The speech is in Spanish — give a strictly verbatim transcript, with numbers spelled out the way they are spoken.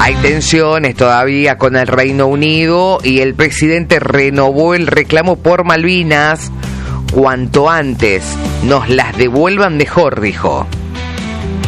Hay tensiones todavía con el Reino Unido y el presidente renovó el reclamo por Malvinas. Cuanto antes nos las devuelvan mejor, dijo.